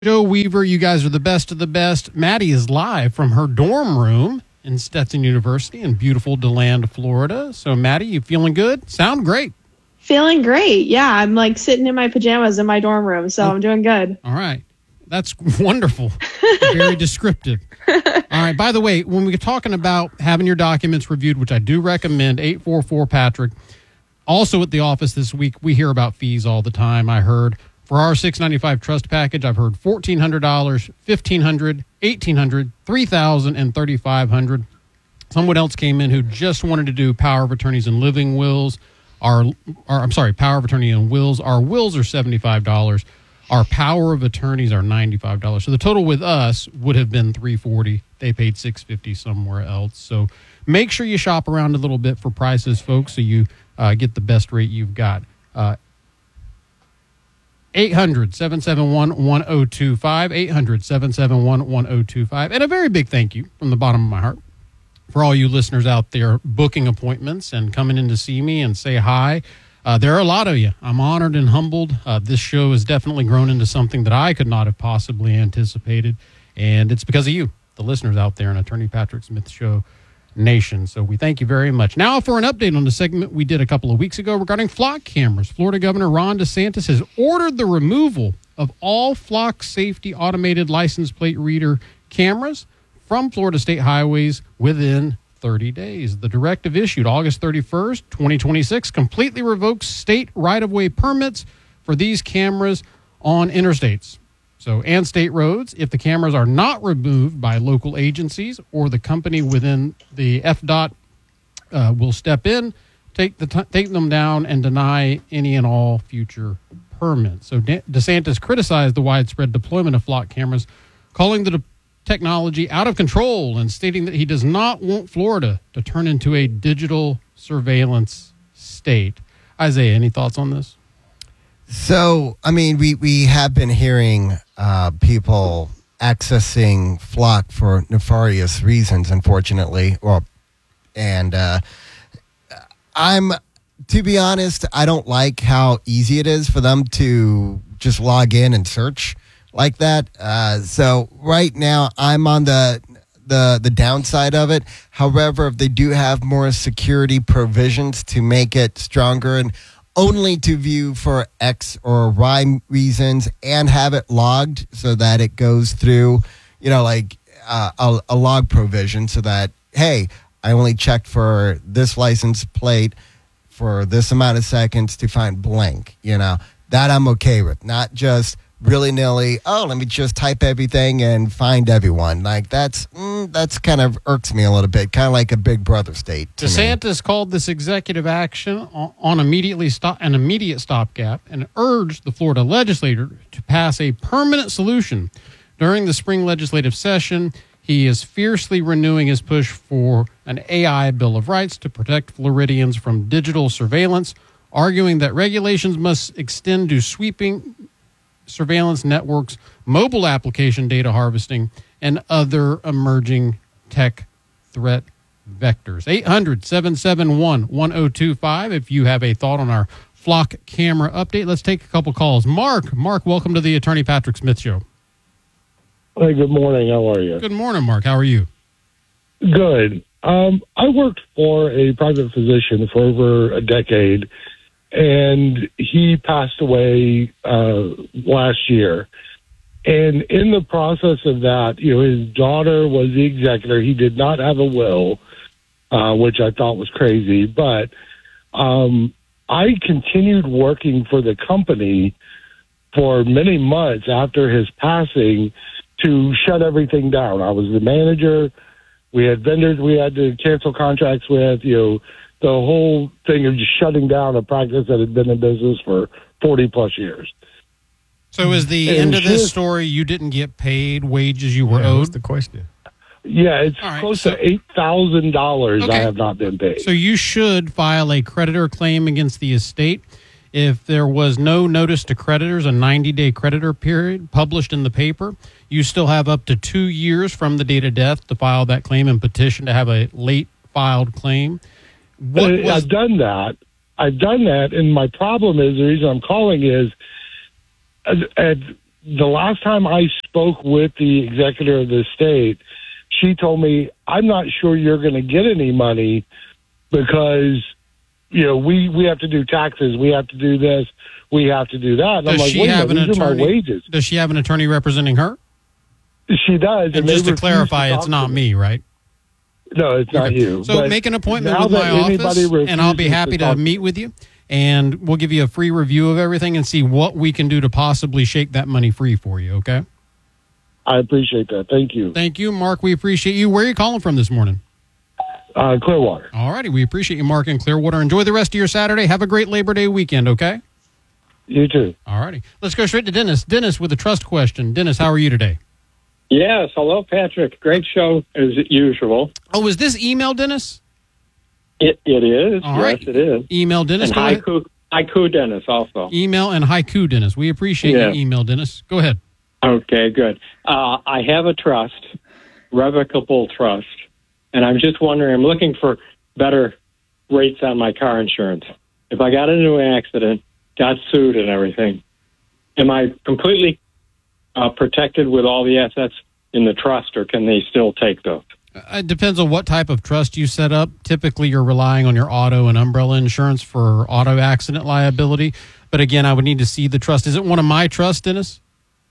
Joe Weaver, you guys are the best of the best. Maddie is live from her dorm room in Stetson University in beautiful DeLand, Florida. So, Maddie, you feeling good? Sound great. Feeling great. Yeah, I'm like sitting in my pajamas in my dorm room, so I'm doing good. All right. That's wonderful. Very descriptive. All right. By the way, when we're talking about having your documents reviewed, which I do recommend, 844-PATRICK. Also at the office this week, we hear about fees all the time. I heard for our $695 trust package, I've heard $1,400, $1,500, $1,800, $3,000, and $3,500. Someone else came in who just wanted to do power of attorneys and living wills. Power of attorney and wills. Our wills are $75. Our power of attorneys are $95. So the total with us would have been $340. They paid $650 somewhere else. So make sure you shop around a little bit for prices, folks, so you get the best rate you've got. 800-771-1025, 800-771-1025. And a very big thank you from the bottom of my heart for all you listeners out there booking appointments and coming in to see me and say hi. There are a lot of you. I'm honored and humbled. This show has definitely grown into something that I could not have possibly anticipated, and it's because of you, the listeners out there in Attorney Patrick Smith Show Nation. So we thank you very much. Now for an update on the segment we did a couple of weeks ago regarding flock cameras. Florida Governor Ron DeSantis has ordered the removal of all flock safety automated license plate reader cameras from Florida state highways within 30 days. The directive issued August 31st, 2026 completely revokes state right-of-way permits for these cameras on interstates. And state roads, if the cameras are not removed by local agencies or the company within the FDOT will step in, take them down, and deny any and all future permits. So DeSantis criticized the widespread deployment of flock cameras, calling the technology out of control and stating that he does not want Florida to turn into a digital surveillance state. Isaiah, any thoughts on this? So, I mean, we have been hearing people accessing flock for nefarious reasons, unfortunately. To be honest, I don't like how easy it is for them to just log in and search like that. So right now, I'm on the downside of it. However, if they do have more security provisions to make it stronger and only to view for X or Y reasons and have it logged so that it goes through, a log provision so that, hey, I only checked for this license plate for this amount of seconds to find blank, that I'm okay with. Not just willy-nilly, let me just type everything and find everyone. Like, that's kind of irks me a little bit, kind of like a Big Brother state. DeSantis called this executive action on an immediate stopgap and urged the Florida legislature to pass a permanent solution. During the spring legislative session, he is fiercely renewing his push for an AI Bill of Rights to protect Floridians from digital surveillance, arguing that regulations must extend to sweeping surveillance networks, mobile application data harvesting, and other emerging tech threat vectors. 800-771-1025 if you have a thought on our flock camera update. Let's take a couple calls. Mark, welcome to the Attorney Patrick Smith Show. Hey, good morning. How are you? Good morning, Mark. How are you? Good. I worked for a private physician for over a decade, and he passed away last year. And in the process of that, his daughter was the executor. He did not have a will, which I thought was crazy. But I continued working for the company for many months after his passing to shut everything down. I was the manager. We had vendors we had to cancel contracts with, the whole thing of just shutting down a practice that had been in business for 40-plus years. So is the end of this story you didn't get paid wages you were owed? That's the question. Yeah, it's close to $8,000 I have not been paid. So you should file a creditor claim against the estate. If there was no notice to creditors, a 90-day creditor period published in the paper, you still have up to 2 years from the date of death to file that claim and petition to have a late filed claim. I've done that, and my problem is, the reason I'm calling is, the last time I spoke with the executor of the state, she told me, I'm not sure you're going to get any money because, we have to do taxes. We have to do this. We have to do that. And I'm like, wait a minute, these are my wages. Does she have an attorney representing her? She does. And just to clarify, it's not me, right? No, it's not you. So make an appointment with my office, and I'll be happy to meet with you. And we'll give you a free review of everything and see what we can do to possibly shake that money free for you, okay? I appreciate that. Thank you. Thank you, Mark. We appreciate you. Where are you calling from this morning? Clearwater. All righty. We appreciate you, Mark, in Clearwater. Enjoy the rest of your Saturday. Have a great Labor Day weekend, okay? You too. All righty. Let's go straight to Dennis. Dennis with a trust question. Dennis, how are you today? Yes. Hello, Patrick. Great show as usual. Oh, is this email, Dennis? It is. All right. Yes, it is. Email, Dennis. And haiku Dennis also. Email and haiku, Dennis. We appreciate your email, Dennis. Go ahead. Okay, good. I have a trust, revocable trust, and I'm just wondering, I'm looking for better rates on my car insurance. If I got into an accident, got sued and everything, am I completely protected with all the assets in the trust, or can they still take those? It depends on what type of trust you set up. Typically, you're relying on your auto and umbrella insurance for auto accident liability. But again, I would need to see the trust. Is it one of my trusts, Dennis?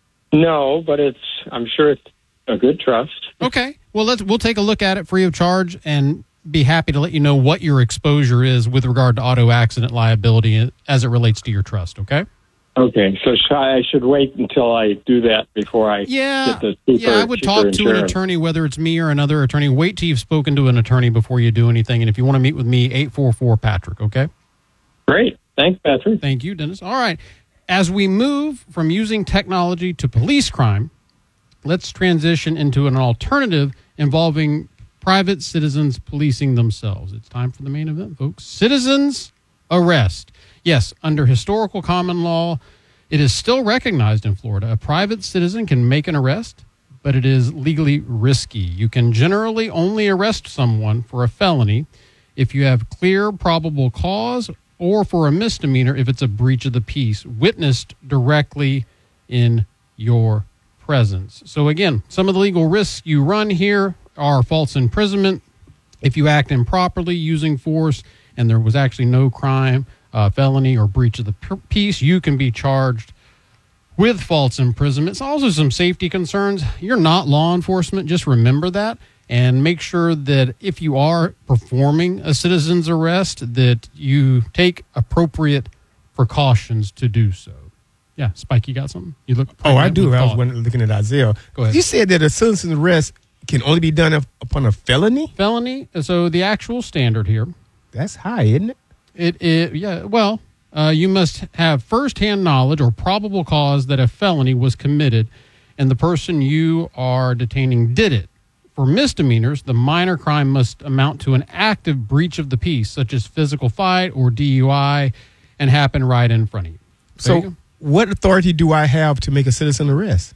No, but I'm sure it's a good trust. Okay. Well, we'll take a look at it free of charge and be happy to let you know what your exposure is with regard to auto accident liability as it relates to your trust, okay? Okay, so I should wait until I do that before I get the cheaper I would talk to insurance. an attorney, whether it's me or another attorney. Wait till you've spoken to an attorney before you do anything. And if you want to meet with me, 844-PATRICK, okay? Great. Thanks, Patrick. Thank you, Dennis. All right. As we move from using technology to police crime, let's transition into an alternative involving private citizens policing themselves. It's time for the main event, folks. Citizens arrest. Yes, under historical common law, it is still recognized in Florida. A private citizen can make an arrest, but it is legally risky. You can generally only arrest someone for a felony if you have clear probable cause, or for a misdemeanor if it's a breach of the peace witnessed directly in your presence. So again, some of the legal risks you run here are false imprisonment. If you act improperly using force and there was actually no crime, felony, or breach of the peace, you can be charged with false imprisonment. It's also some safety concerns. You're not law enforcement. Just remember that. And make sure that if you are performing a citizen's arrest, that you take appropriate precautions to do so. Yeah, Spike, you got something? You look. I do. I was looking at Isaiah. Go ahead. You said that a citizen's arrest can only be done upon a felony? Felony. So the actual standard here. That's high, isn't it? Yeah. Well, you must have firsthand knowledge or probable cause that a felony was committed, and the person you are detaining did it. For misdemeanors, the minor crime must amount to an active breach of the peace, such as physical fight or DUI, and happen right in front of you. So what authority do I have to make a citizen arrest?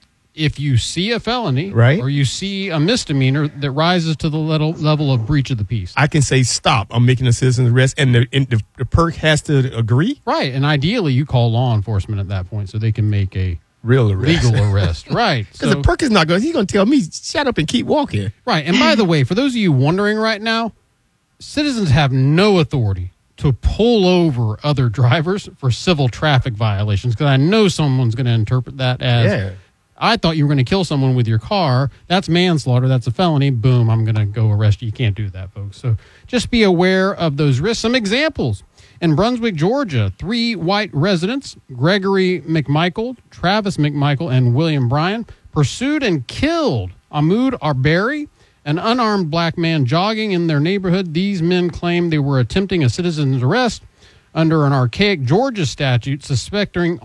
If you see a felony, right, or you see a misdemeanor that rises to the level of breach of the peace, I can say, stop, I'm making a citizen arrest, and the PERC has to agree? Right, and ideally you call law enforcement at that point so they can make a real arrest. Legal arrest, right. Because the PERC is not going, he's going to tell me, shut up and keep walking. Right, and by the way, for those of you wondering right now, citizens have no authority to pull over other drivers for civil traffic violations, because I know someone's going to interpret that as, I thought you were going to kill someone with your car. That's manslaughter. That's a felony. Boom, I'm going to go arrest you. You can't do that, folks. So just be aware of those risks. Some examples. In Brunswick, Georgia, 3 white residents, Gregory McMichael, Travis McMichael, and William Bryan, pursued and killed Ahmaud Arbery, an unarmed black man jogging in their neighborhood. These men claimed they were attempting a citizen's arrest under an archaic Georgia statute suspecting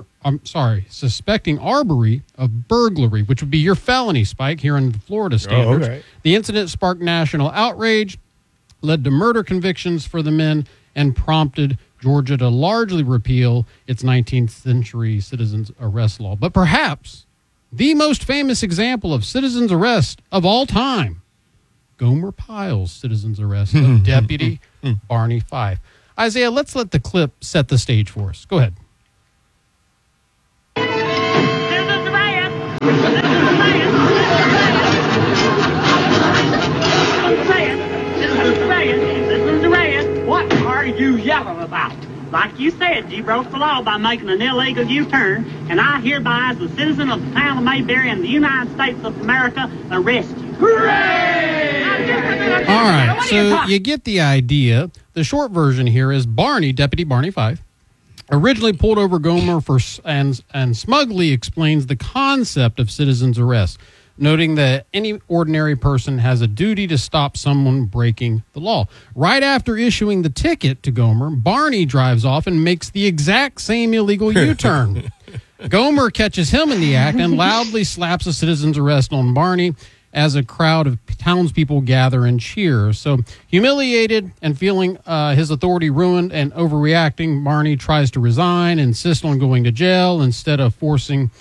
Arbery of burglary, which would be your felony, Spike, here in the Florida standards. Okay. The incident sparked national outrage, led to murder convictions for the men, and prompted Georgia to largely repeal its 19th century citizens arrest law. But perhaps the most famous example of citizens arrest of all time, Gomer Pyle's citizens arrest of Deputy Barney Fife. Isaiah, let's let the clip set the stage for us. Go ahead. battle about. Like you said, you broke the law by making an illegal U-turn, and I hereby, as a citizen of the town of Mayberry in the United States of America, arrest you. Hooray! All right, so you get the idea. The short version here is Barney, Deputy Barney Fife, originally pulled over Gomer and smugly explains the concept of citizen's arrest, noting that any ordinary person has a duty to stop someone breaking the law. Right after issuing the ticket to Gomer, Barney drives off and makes the exact same illegal U-turn. Gomer catches him in the act and loudly slaps a citizen's arrest on Barney as a crowd of townspeople gather and cheer. So, humiliated and feeling his authority ruined and overreacting, Barney tries to resign, insist on going to jail instead of facing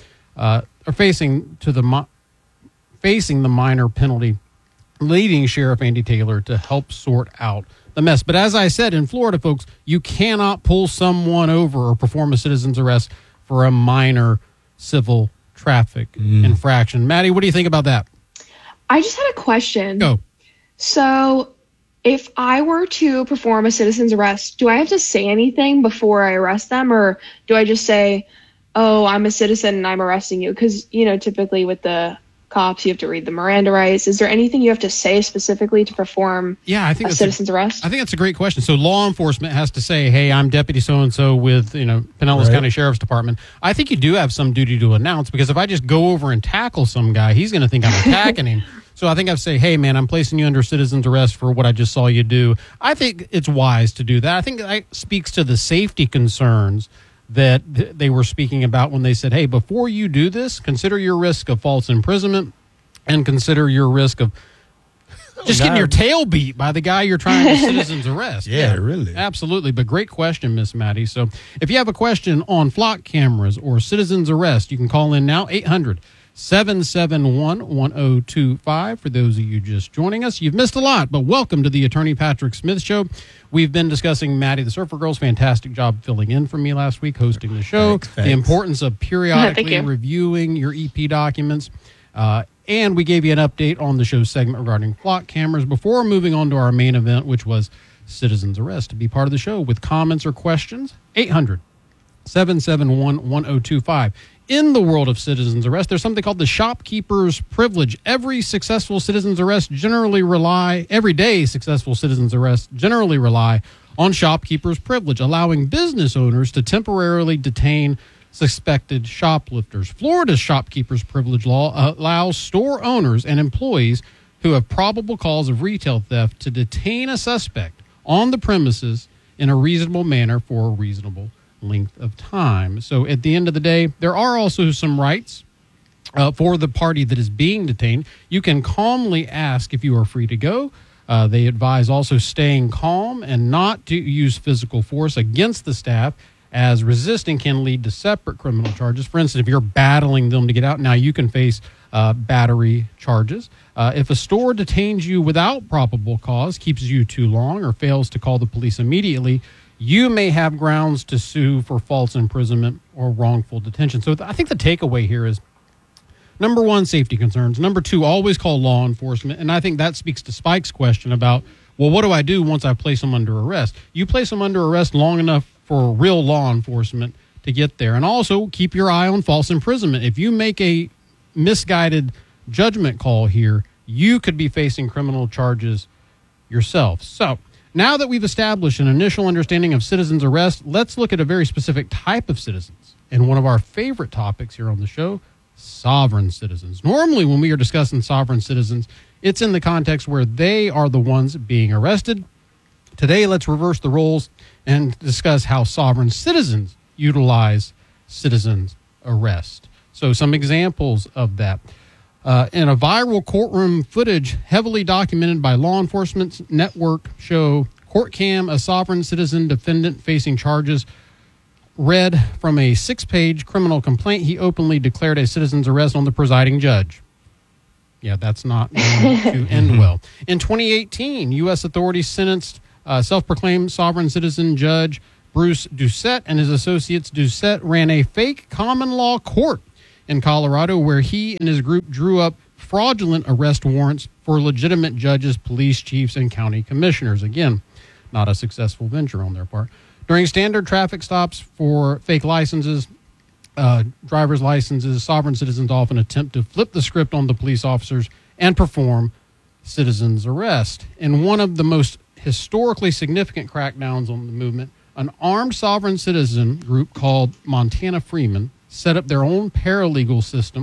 the minor penalty, leading Sheriff Andy Taylor to help sort out the mess. But as I said, in Florida, folks, you cannot pull someone over or perform a citizen's arrest for a minor civil traffic infraction. Maddie, what do you think about that? I just had a question. Go. So, if I were to perform a citizen's arrest, do I have to say anything before I arrest them, or do I just say, "Oh, I'm a citizen and I'm arresting you"? Because typically with the cops, you have to read the Miranda rights. Is there anything you have to say specifically to perform I think a citizen's arrest? I think that's a great question. So law enforcement has to say, "Hey, I'm Deputy so-and-so with Pinellas County Sheriff's Department." I think you do have some duty to announce, because if I just go over and tackle some guy, he's going to think I'm attacking him. So I think I say, "Hey, man, I'm placing you under citizen's arrest for what I just saw you do." I think it's wise to do that. I think that speaks to the safety concerns that they were speaking about when they said, "Hey, before you do this, consider your risk of false imprisonment and consider your risk of just getting your tail beat by the guy you're trying to citizen's arrest." Yeah, really. Absolutely. But great question, Miss Maddie. So if you have a question on flock cameras or citizen's arrest, you can call in now, 800-771-1025. For those of you just joining us, you've missed a lot, but welcome to the Attorney Patrick Smith Show. We've been discussing Maddie the Surfer Girl's fantastic job filling in for me last week, hosting the show, Thanks. the importance of periodically reviewing your EP documents, and we gave you an update on the show segment regarding flock cameras before moving on to our main event, which was citizen's arrest. To be part of the show with comments or questions, 800-771-1025. In the world of citizen's arrest, there's something called the shopkeeper's privilege. Everyday successful citizen's arrests generally rely on shopkeeper's privilege, allowing business owners to temporarily detain suspected shoplifters. Florida's shopkeeper's privilege law allows store owners and employees who have probable cause of retail theft to detain a suspect on the premises in a reasonable manner for a reasonable length of time. So at the end of the day, there are also some rights for the party that is being detained. You can calmly ask if you are free to go. They advise also staying calm and not to use physical force against the staff, as resisting can lead to separate criminal charges. For instance, if you're battling them to get out, now you can face battery charges. If a store detains you without probable cause, keeps you too long, or fails to call the police immediately, you may have grounds to sue for false imprisonment or wrongful detention. So I think the takeaway here is, number one, safety concerns. Number two, always call law enforcement. And I think that speaks to Spike's question about, well, what do I do once I place them under arrest? You place them under arrest long enough for real law enforcement to get there. And also keep your eye on false imprisonment. If you make a misguided judgment call here, you could be facing criminal charges yourself. So now that we've established an initial understanding of citizen's arrest, let's look at a very specific type of citizens. And one of our favorite topics here on the show, sovereign citizens. Normally, when we are discussing sovereign citizens, it's in the context where they are the ones being arrested. Today, let's reverse the roles and discuss how sovereign citizens utilize citizens' arrest. So some examples of that. In a viral courtroom footage heavily documented by law enforcement network show Court Cam, a sovereign citizen defendant facing charges, read from a 6-page criminal complaint. He openly declared a citizen's arrest on the presiding judge. Yeah, that's not going to end well. In 2018, U.S. authorities sentenced self-proclaimed sovereign citizen judge Bruce Doucette and his associates. Doucette ran a fake common law court in Colorado where he and his group drew up fraudulent arrest warrants for legitimate judges, police chiefs, and county commissioners. Again, not a successful venture on their part. During standard traffic stops for fake licenses, driver's licenses, sovereign citizens often attempt to flip the script on the police officers and perform citizens' arrest. In one of the most historically significant crackdowns on the movement, an armed sovereign citizen group called Montana Freemen set up their own parallel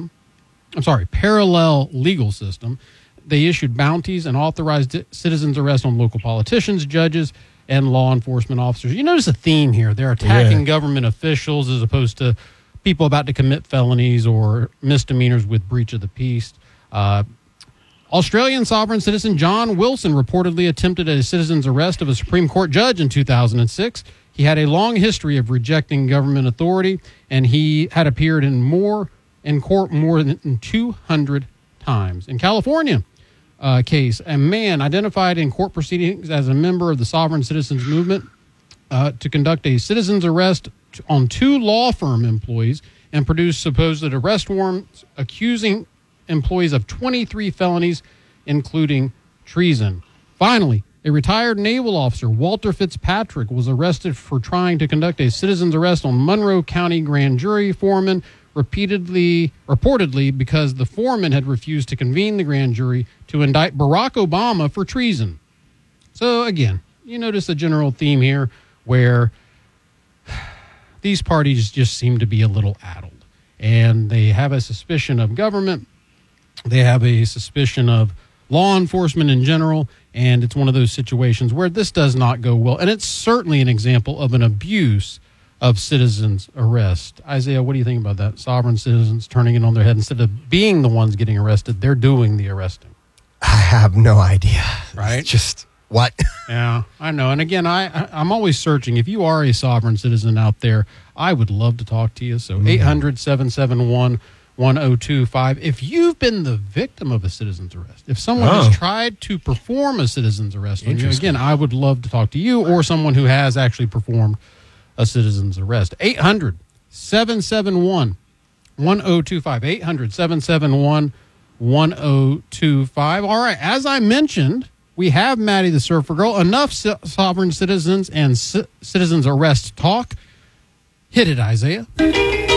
legal system. They issued bounties and authorized citizens' arrest on local politicians, judges, and law enforcement officers. You notice a theme here. They're attacking government officials as opposed to people about to commit felonies or misdemeanors with breach of the peace. Australian sovereign citizen John Wilson reportedly attempted a citizen's arrest of a Supreme Court judge in 2006. He had a long history of rejecting government authority, and he had appeared in court more than 200 times. In California case, a man identified in court proceedings as a member of the sovereign citizens movement to conduct a citizen's arrest on 2 law firm employees and produce supposed arrest warrants accusing employees of 23 felonies, including treason. Finally, a retired naval officer, Walter Fitzpatrick, was arrested for trying to conduct a citizen's arrest on Monroe County grand jury foreman, reportedly because the foreman had refused to convene the grand jury to indict Barack Obama for treason. So again, you notice a general theme here where these parties just seem to be a little addled, and they have a suspicion of government. They have a suspicion of law enforcement in general, and it's one of those situations where this does not go well. And it's certainly an example of an abuse of citizens' arrest. Isaiah, what do you think about that? Sovereign citizens turning it on their head. Instead of being the ones getting arrested, they're doing the arresting. I have no idea. Right? It's just what? Yeah, I know. And again, I'm always searching. If you are a sovereign citizen out there, I would love to talk to you. So 800-771-1025. If you've been the victim of a citizen's arrest, if someone has tried to perform a citizen's arrest on you, again, I would love to talk to you or someone who has actually performed a citizen's arrest. 800-771-1025. 800-771-1025. All right, as I mentioned, we have Maddie the Surfer Girl. Enough sovereign citizens and citizens arrest talk. Hit it, Isaiah.